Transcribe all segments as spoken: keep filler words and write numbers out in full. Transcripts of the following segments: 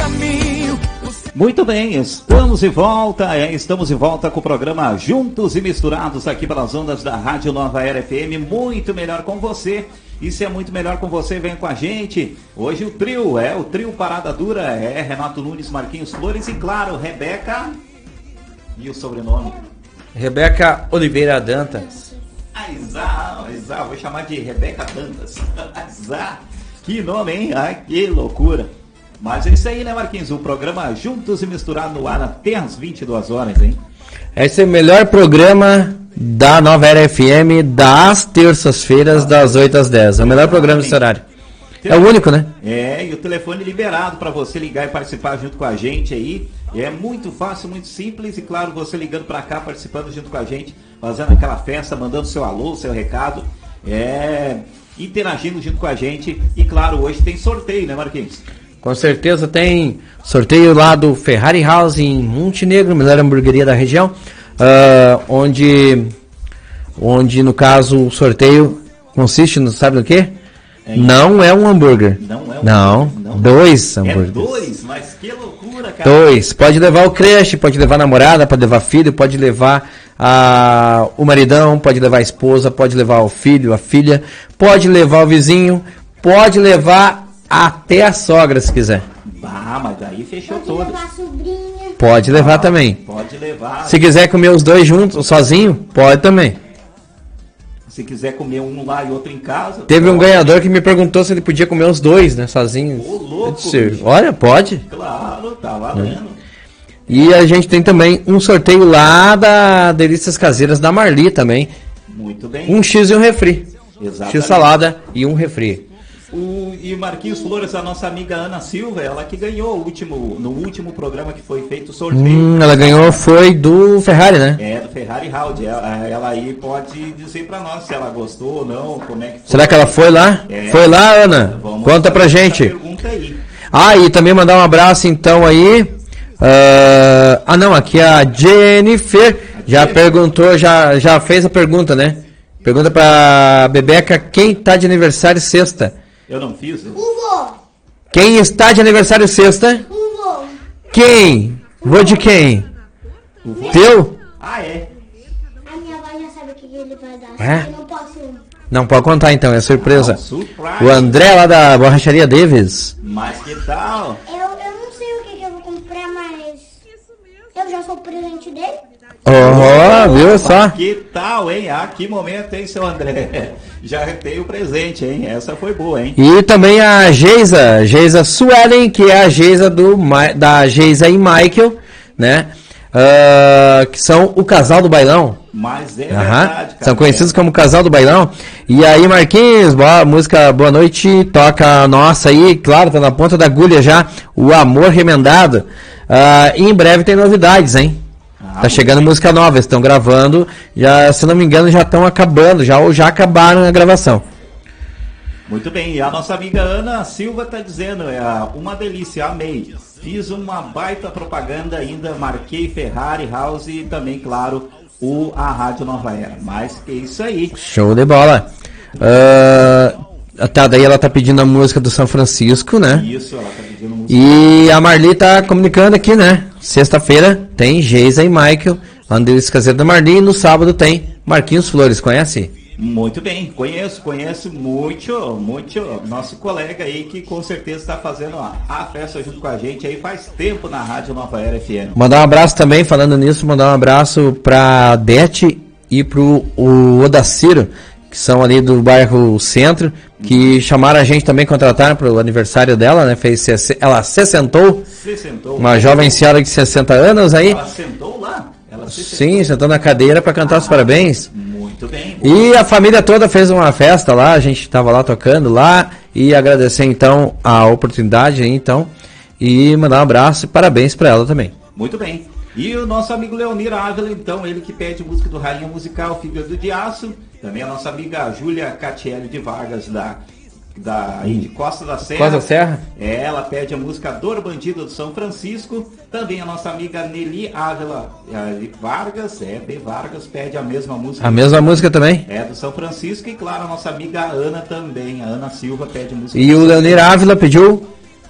caminho. Muito bem, estamos de volta, é, estamos de volta com o programa Juntos e Misturados aqui pelas ondas da Rádio Nova Era F M, muito melhor com você. E se é muito melhor com você, vem com a gente. Hoje o trio, é o trio Parada Dura, é Renato Nunes, Marquinhos Flores e claro, Rebeca e o sobrenome? Rebeca Oliveira Dantas. Aizá, Aizá, vou chamar de Rebeca Dantas. Aizá, que nome, hein? Ai, que loucura. Mas é isso aí, né, Marquinhos? O programa Juntos e Misturados no ar até às vinte e duas horas, hein? Esse é o melhor programa da Nova Era F M das terças-feiras, ah, das oito às dez. É o melhor programa desse horário. É o único, né? É, e o telefone liberado para você ligar e participar junto com a gente aí. É muito fácil, muito simples. E claro, você ligando para cá, participando junto com a gente, fazendo aquela festa, mandando seu alô, seu recado. É, interagindo junto com a gente. E claro, hoje tem sorteio, né, Marquinhos? Com certeza tem sorteio lá do Ferrari House em Montenegro, melhor hamburgueria da região, uh, onde, onde no caso o sorteio consiste, não sabe do quê? É, não é um hambúrguer. Não é um não, hambúrguer. Não, dois hambúrgueres. É dois, mas que loucura, cara. Dois. Pode levar o creche, pode levar a namorada, pode levar filho, pode levar a, o maridão, pode levar a esposa, pode levar o filho, a filha, pode levar o vizinho, pode levar até a sogra, se quiser. Ah, mas aí fechou pode todas. Levar a sobrinha. Pode levar ah, também. Pode levar. Se quiser comer os dois juntos, sozinho, pode também. Se quiser comer um lá e outro em casa. Teve pode. Um ganhador que me perguntou se ele podia comer os dois, né, sozinho. Ô, louco. Disse, olha, pode. Claro, tá valendo. E a gente tem também um sorteio lá da Delícias Caseiras da Marli também. Muito bem. Um X e um refri. Exatamente. X salada e um refri. O, e Marquinhos Flores, a nossa amiga Ana Silva, ela que ganhou o último, no último programa que foi feito o sorteio. Hum, ela ganhou, foi do Ferrari, né? É, do Ferrari House. Ela, ela aí pode dizer pra nós se ela gostou ou não, como é que foi. Será que ela foi lá? É, foi lá, Ana? Conta pra gente. Pergunta aí. Ah, e também mandar um abraço então aí. Uh, ah, não, aqui a Jennifer a já Jennifer. perguntou, já, já fez a pergunta, né? Pergunta pra Bebeca, quem tá de aniversário sexta? Eu não fiz? O vô. Quem está de aniversário sexta? O vô. Quem? Vô de quem? O vô. Teu? Ah, é. A minha avó já sabe o que ele vai dar. É? Eu não posso... Não pode contar então, é surpresa. Ah, surprise. O André lá da Borracharia Davis. Mas que tal? Eu, eu não sei o que, que eu vou comprar, mas... Eu já sou o presente dele. Oh, viu só? Que tal, hein? Ah, que momento, hein, seu André? Já tem o presente, hein? Essa foi boa, hein? E também a Geisa, Geisa Suelen, que é a Geisa do, da Geisa e Michael, né? Uh, que são o casal do bailão. Mas é uhum. verdade, cara. São conhecidos como o casal do bailão. E aí, Marquinhos, boa, música Boa Noite, toca a nossa aí, claro, tá na ponta da agulha já, o Amor Remendado. Uh, e em breve tem novidades, hein? Ah, tá chegando bem. Música nova, estão gravando, já, se não me engano, já estão acabando, já ou já acabaram a gravação. Muito bem, e a nossa amiga Ana Silva está dizendo, é uma delícia, amei. Fiz uma baita propaganda ainda, marquei Ferrari House e também, claro, o, a Rádio Nova Era. Mas que isso aí. Show de bola. Uh, tá, daí ela tá pedindo a música do São Francisco, né? Isso, ela tá pedindo música. E a Marli tá comunicando aqui, né? Sexta-feira tem Geisa e Michael, lá no Delícia Caseira da Marli, e no sábado tem Marquinhos Flores, conhece? Muito bem, conheço, conheço muito, muito nosso colega aí que com certeza está fazendo a, a festa junto com a gente aí faz tempo na Rádio Nova Era F M. Mandar um abraço também, falando nisso, mandar um abraço pra Dete e pro o Odaciro, que são ali do bairro Centro, que chamaram a gente também, contrataram pro aniversário dela, né? Fez, ela se sentou, se sentou uma jovem senhora de sessenta anos aí. Ela sentou lá? Ela se sentou. Sim, sentou na cadeira para cantar ah, os parabéns. Muito bem. E a família toda fez uma festa lá, a gente estava lá tocando lá, e agradecer então a oportunidade aí, então, e mandar um abraço e parabéns para ela também. Muito bem. E o nosso amigo Leonir Ávila, então, ele que pede música do Rainha Musical, Fígado de Aço. Também a nossa amiga Júlia Catielli de Vargas, da, da de Costa da Serra. Costa da Serra? É, ela pede a música Dor Bandida do São Francisco. Também a nossa amiga Nelly Ávila de Vargas, é, de Vargas, pede a mesma música. A mesma música também? É, do São Francisco. E claro, a nossa amiga Ana também, a Ana Silva pede música. E o Leonir Ávila pediu?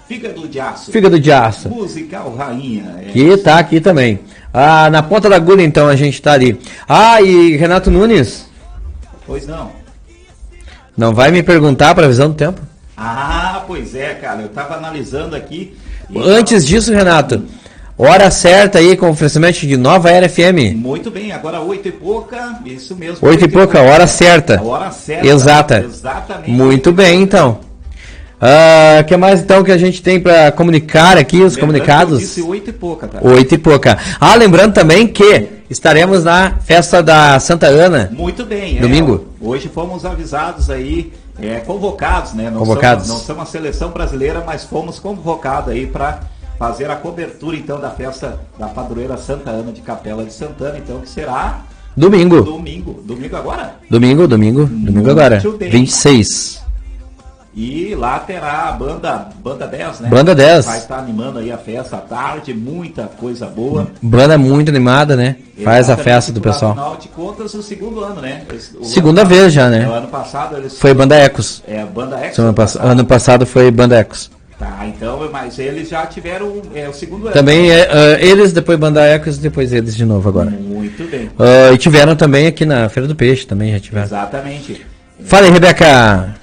Fígado de Aço. Fígado de Aço. Musical Rainha. É. Que tá aqui também. Ah, na ponta da agulha, então, a gente tá ali. Ah, e Renato Nunes? Pois não. Não vai me perguntar a previsão do tempo? Ah, pois é, cara. Eu tava analisando aqui. Antes tava... disso, Renato, hora certa aí com oferecimento de Nova Era F M. Muito bem, agora oito e pouca, isso mesmo. Oito e pouca, hora certa. A hora certa. Exata. Exatamente. Muito bem, então. O uh, que mais então que a gente tem para comunicar aqui, os lembrando comunicados? Eu disse oito e pouca, tá? Oito e pouca. Ah, lembrando também que estaremos na festa da Santa Ana. Muito bem. Domingo. É, hoje fomos avisados aí, é, convocados, né? Não convocados. Somos, não somos a seleção brasileira, mas fomos convocados aí para fazer a cobertura então da festa da padroeira Santa Ana de Capela de Santana, então que será domingo. Domingo. Domingo agora? Domingo, domingo, domingo agora. vinte e seis. E lá terá a banda, banda dez, né? Banda dez. Vai estar animando aí a festa à tarde, muita coisa boa. Banda muito animada, né? Faz a festa do pessoal. Afinal de contas, o segundo ano, né? O Segunda ano, vez já, né? O ano passado eles... Foi Banda Ecos. É, Banda Ecos. Ano passado. ano passado foi Banda Ecos. Tá, então, mas eles já tiveram é, o segundo ano. Também é, uh, eles, depois Banda Ecos, depois eles de novo agora. Muito bem. Uh, e tiveram também aqui na Feira do Peixe, também já tiveram. Exatamente. Fala aí, Rebeca.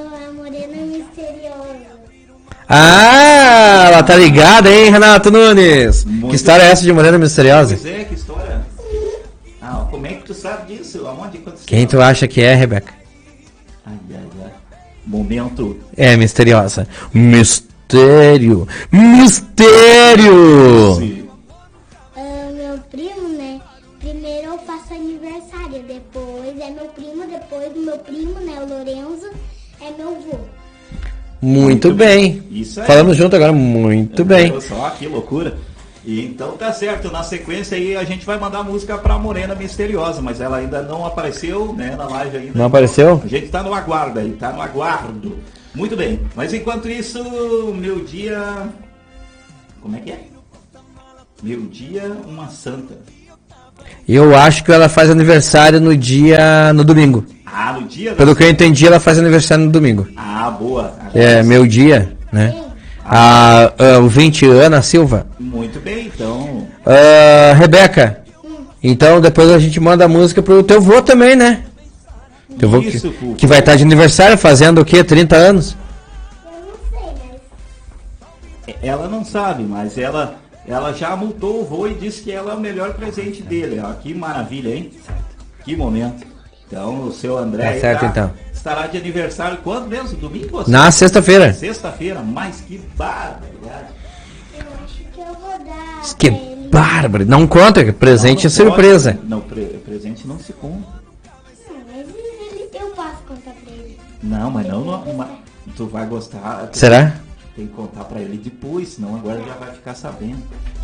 Ah, ela tá ligada, hein, Renato Nunes? Muito que história bem. É essa de Morena Misteriosa? Pois é, que história? Ah, como é que tu sabe disso? Aonde aconteceu? Quem tu acha que é, Rebeca? Ai, ai, ai. Momento. É, misteriosa. Mistério. Mistério! Uh, meu primo, né? Primeiro eu faço aniversário, depois é meu primo, depois do meu primo, né? O Lorenzo, é meu avô. Muito, muito bem. bem. Isso aí. Falamos junto agora, muito é, bem. Só que loucura. E então tá certo, na sequência aí a gente vai mandar música pra Morena Misteriosa, mas ela ainda não apareceu, né, na live ainda. Não apareceu? A gente tá no aguardo aí, tá no aguardo. Muito bem, mas enquanto isso, meu dia... Como é que é? Meu dia, uma santa. Eu acho que ela faz aniversário no dia, no domingo. Ah, no dia? Pelo que eu entendi, ela faz aniversário no domingo. Ah, boa. Agora é, meu dia, né? Ah, ah, o vinte, Ana Silva. Muito bem, então. Ah, Rebeca, então depois a gente manda a música pro teu vô também, né? Teu vô que, que vai estar de aniversário, fazendo o quê? trinta anos? Eu não sei, mas... Ela não sabe, mas ela, ela já multou o vô e disse que ela é o melhor presente dele. Ó, que maravilha, hein? Que momento. Então, o seu André tá certo, tá, então. estará de aniversário quando mesmo? Domingo? Ou na sexta-feira. Sexta-feira, mas que barbaridade. Eu acho que eu vou dar. Que bárbaro. Não conta, presente não, não é surpresa. Pode, não, pre, presente não se conta. Não, mas ele, eu posso contar pra ele. Não, mas não, não mas tu vai gostar. Tu será? Tem que contar pra ele depois, senão agora já vai ficar sabendo.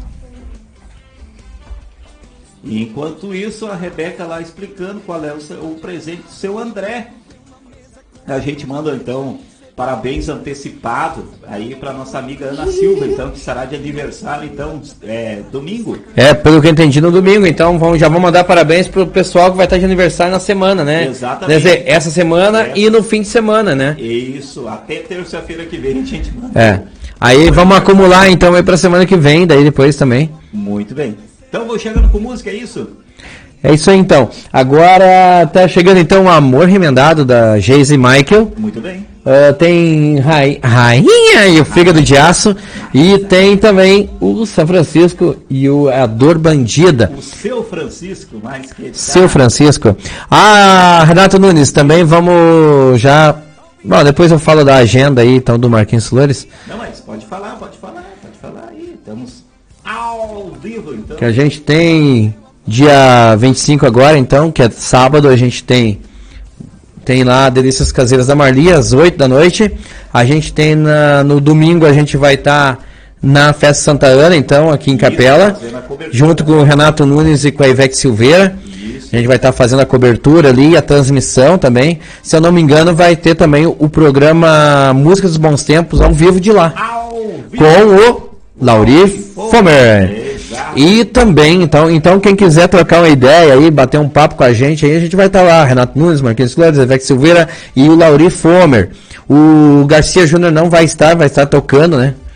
E enquanto isso, a Rebeca lá explicando qual é o, seu, o presente do seu André. A gente manda então parabéns antecipado aí para nossa amiga Ana Silva, então, que estará de aniversário, então, é, domingo. É, pelo que eu entendi, no domingo, então vamos, já vamos mandar parabéns pro pessoal que vai estar de aniversário na semana, né? Exatamente. Quer dizer, essa semana é. E no fim de semana, né? Isso, até terça-feira que vem a gente manda. É, aí vamos acumular então aí pra semana que vem, daí depois também. Muito bem. Então vou chegando com música, é isso? É isso aí então. Agora tá chegando então o Amor Remendado da Geise Michael. Muito bem. Uh, tem Rai... Rainha e o Fígado de Aço. E tem também o São Francisco e o A Dor Bandida. O seu Francisco, mais que... Seu Francisco. Ah, Renato Nunes, também vamos já... Bom, depois eu falo da agenda aí então do Marquinhos Flores. Não, mas pode falar, pode falar, pode falar aí. Estamos ao vivo então. Que a gente tem... Dia vinte e cinco agora, então, que é sábado, a gente tem tem lá Delícias Caseiras da Marli, às oito da noite. A gente tem na, no domingo, a gente vai estar tá na Festa Santa Ana, então, aqui em Capela, junto com o Renato Nunes e com a Ivete Silveira. Isso. A gente vai estar tá fazendo a cobertura ali, a transmissão também. Se eu não me engano, vai ter também o, o programa Música dos Bons Tempos ao vivo de lá. Ao vivo. Com o Lauri Fomer. E também, então, então, quem quiser trocar uma ideia aí, bater um papo com a gente aí, a gente vai estar lá. Renato Nunes, Marquinhos Flores, Ivete Silveira e o Lauri Fomer. O Garcia Júnior não vai estar, vai estar tocando, né?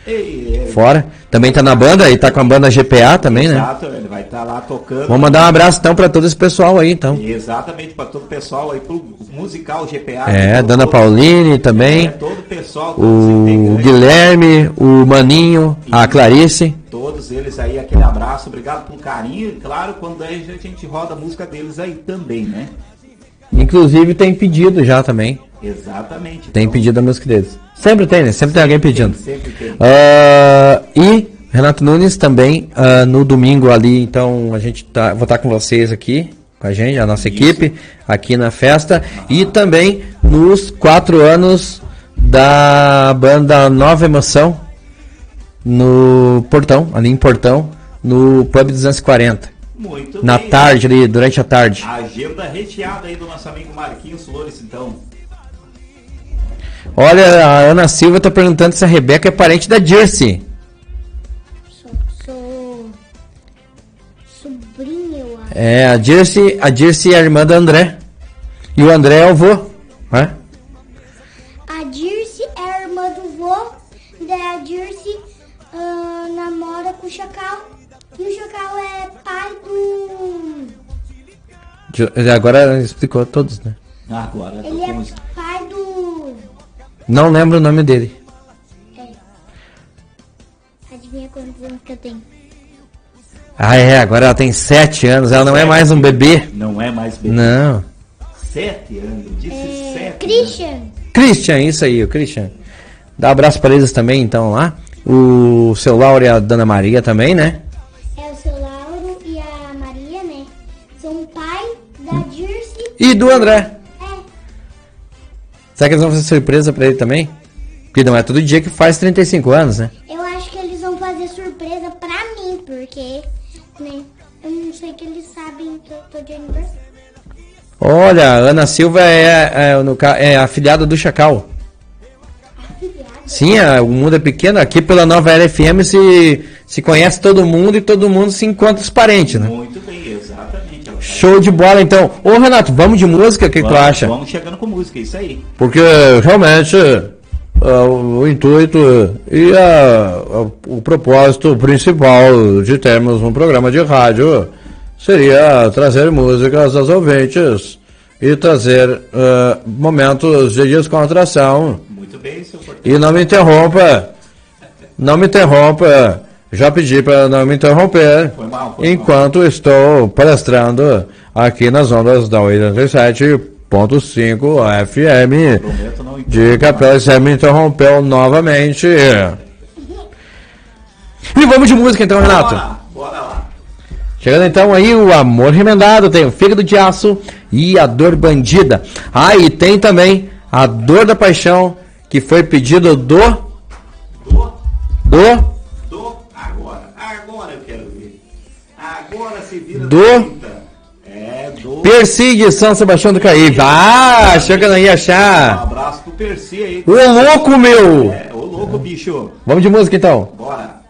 E, Fora. Também tá na banda, e tá com a banda G P A também, né? Exato, ele vai estar lá tocando. Vamos mandar um abraço então pra todo esse pessoal aí, então. Exatamente, para todo o pessoal aí, pro musical G P A. É, todo, Dona todo, Pauline também. É, todo o pessoal, todos O integrantes. Guilherme, o Maninho, a Clarice. Todos eles aí, aquele abraço, obrigado pelo carinho. E claro, quando aí a gente roda a música deles aí também, né? Inclusive tem pedido já também. Exatamente. Tem então, pedido a música deles. Sempre tem, né? Sempre tem alguém pedindo. Tem, sempre tem. Ah, e Renato Nunes também, ah, no domingo ali, então a gente tá, vou estar com vocês aqui, com a gente, a nossa Isso. equipe, aqui na festa. E também nos quatro anos da banda Nova Emoção, no Portão, ali em Portão, no Pub duzentos e quarenta. Muito Na bem. tarde ali, durante a tarde. A agenda recheada aí do nosso amigo Marquinhos Flores, então. Olha, a Ana Silva tá perguntando se a Rebeca é parente da Dirce. Sou, sou sobrinho, eu acho. É, a Dirce, a Dirce é a irmã do André. E o André é o vô, né? A Dirce é a irmã do vô, daí a Dirce ah, namora com o Chacal. E o Chacal é pai do... De- Agora explicou todos, né? Agora, tô Ele é com... pai do... Não lembro o nome dele. É. Adivinha quantos anos que eu tenho? Ah, é, agora ela tem sete anos, ela não é mais um bebê. Não é mais bebê. Não. Sete anos, disse É, sete. Christian. Christian, isso aí, o Christian. Dá um abraço para eles também, então, lá. O seu Laura e a Dona Maria também, né? É o seu Lauro e a Maria, né? São pai da Dirce. E do André. É. Será que eles vão fazer surpresa pra ele também? Porque não é todo dia que faz trinta e cinco anos, né? Eu acho que eles vão fazer surpresa pra mim, porque, né? Eu não sei que eles sabem que eu tô de aniversário. Olha, a Ana Silva é, é, no ca- é afiliada do Chacal. Sim, a- o mundo é pequeno. Aqui pela Nova Era F M se, se conhece todo mundo e todo mundo se encontra os parentes, né? Muito bem, exatamente. É o cara. Show de bola, então. Ô, Renato, vamos de música? O que, que tu Vamos- acha? Vamos chegando com música, isso aí. Porque realmente ah, o, o intuito e a- a- o propósito principal de termos um programa de rádio seria trazer músicas aos ouvintes e trazer ah, momentos de descontração. Muito bem, seu porteiro. E não me interrompa, não me interrompa, já pedi para não me interromper, Foi mal, foi enquanto estou palestrando aqui nas ondas da oitenta e sete ponto cinco F M Prometo não de Capela. Você me interrompeu novamente. E vamos de música então, Renato. Bora, bora lá. Chegando então aí o Amor Remendado, tem o Fígado de Aço e a Dor Bandida. Ah, e tem também a Dor da Paixão, que foi pedido do... Do, Do... do, agora. Agora eu quero ver. Agora se vira Do- na tinta. É, do... Percy de São Sebastião do Caíbe. Ah, chegando aí Um achar. abraço pro Percy aí. Ô louco, meu! É, ô louco, bicho. Vamos de música então. Bora.